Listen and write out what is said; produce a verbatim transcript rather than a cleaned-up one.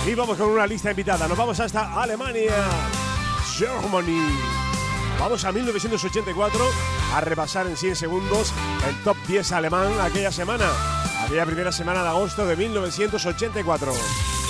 Y vamos con una lista invitada. Nos vamos hasta Alemania, Germany. Vamos a mil novecientos ochenta y cuatro a repasar en cien segundos el top diez alemán aquella semana, aquella primera semana de agosto de mil novecientos ochenta y cuatro.